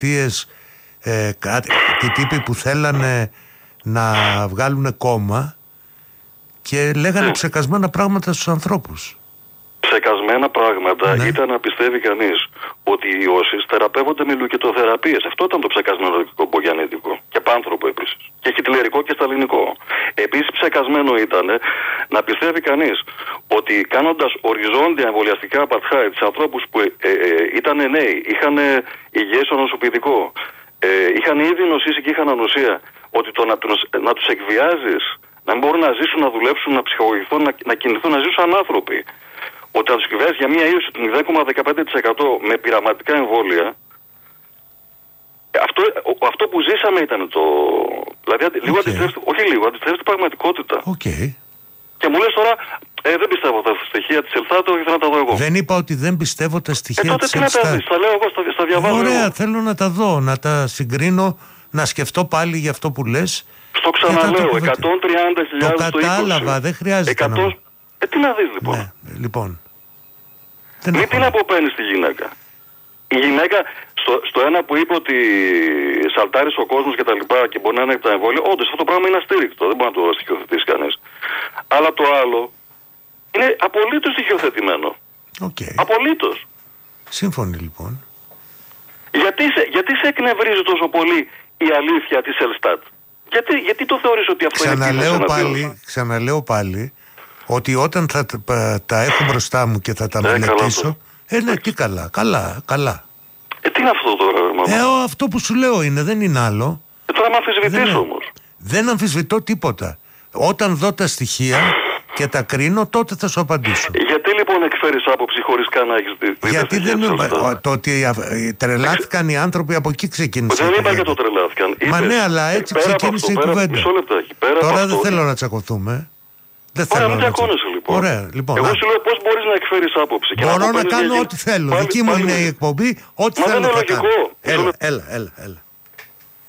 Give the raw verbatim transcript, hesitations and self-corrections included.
Πολιτείες ε, και τύποι που θέλανε να βγάλουν κόμμα και λέγανε ναι. ψεκασμένα πράγματα στους ανθρώπους. Ψεκασμένα πράγματα ναι. ήταν να πιστεύει κανείς ότι οι ιώσεις θεραπεύονται με λουκετοθεραπείες. Αυτό ήταν το ψεκασμένο κομπογιαννίτικο. Και πάνθρωπο επίσης. Και χιτλερικό και σταλινικό. Επίσης ψεκασμένο ήταν να πιστεύει κανείς ότι κάνοντας οριζόντια εμβολιαστικά απαρτχάιτ σε ανθρώπους που ε, ε, ήταν νέοι, είχαν υγιές νοσοποιητικό, ε, είχαν ήδη νοσήσει και είχαν ανοσία, ότι το να, να τους εκβιάζεις, να μην μπορούν να ζήσουν, να δουλέψουν, να ψυχολογηθούν, να, να κινηθούν, να ζήσουν σαν άνθρωποι. Ότι θα τους εκβιάζεις για μια ίωση του μηδέν κόμμα δεκαπέντε τοις εκατό με πειραματικά εμβόλια. Αυτό, αυτό που ζήσαμε ήταν το... Δηλαδή okay. λίγο αντιστρέφει, όχι λίγο, αντιστρέφει την πραγματικότητα. Okay. Και μου λες τώρα, ε, δεν πιστεύω τα στοιχεία της Ελστάτ, όχι θέλω να τα δω εγώ. Δεν είπα ότι δεν πιστεύω τα στοιχεία ε, της Ελστάτ. Ε, τότε τι να τα δεις, τα λέω εγώ, στα, στα διαβάζω. Ωραία, εγώ. θέλω να τα δω, να τα συγκρίνω, να σκεφτώ πάλι για αυτό που λες. Στο ξαναλέω, εκατόν τριάντα χιλιάδες το κατάλαβα, δεν χρειάζεται εκατό... να... Ε, τι να δεις λοιπόν. Ναι, λοιπόν. Μην την αποπαίνεις τη γυναίκα. Η γυναίκα, στο, στο ένα που είπε ότι σαλτάρεις ο κόσμος και τα λοιπά και μπορεί να είναι τα εμβόλια, όντως αυτό το πράγμα είναι αστήρικτο, δεν μπορεί να το στοιχειοθετήσει κανείς. Αλλά το άλλο είναι απολύτως στοιχειοθετημένο. Okay. Απολύτως. Σύμφωνοι λοιπόν. Γιατί σε, γιατί σε εκνευρίζει τόσο πολύ η αλήθεια της Ελστάτ. Γιατί, γιατί το θεωρείς ότι αυτό ξαναλέω είναι πάλι, Ξαναλέω πάλι ότι όταν θα τα, τα έχω μπροστά μου και θα τα ε, μελετήσω, ε, ναι, τι καλά, καλά, καλά. Ε, τι είναι αυτό τώρα, μάμα. Ε, ο, αυτό που σου λέω είναι, δεν είναι άλλο. Ε, τώρα με αμφισβητήσω όμως. Δεν αμφισβητώ τίποτα. Όταν δω τα στοιχεία και τα κρίνω, τότε θα σου απαντήσω. Γιατί λοιπόν εκφέρεις άποψη χωρίς καν να έχεις δει? Γιατί δεν είναι. Το ότι τρελάθηκαν οι άνθρωποι από εκεί ξεκίνησε. Δεν είπα και το τρελάθηκαν. Μα ναι, αλλά έτσι ξεκίνησε η κουβέντα. Τώρα δεν θέλω να τσακωθούμε. Δεν Ωραία, θέλω μην τσακώνεσαι λοιπόν. Ωραία, λοιπόν. Εγώ σου λέω πώς μπορείς να εκφέρεις άποψη. Μπορώ να κάνω ό,τι θέλω. Δική μου είναι η εκπομπή. Ό,τι θέλω να κάνω. Έλα, έλα, έλα.